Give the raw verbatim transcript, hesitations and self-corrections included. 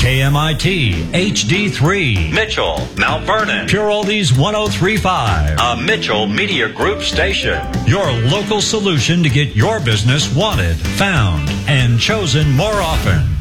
K M I T, H D three, Mitchell, Mount Vernon, Pure Oldies one oh three point five, a Mitchell Media Group station. Your local solution to get your business wanted, found, and chosen more often.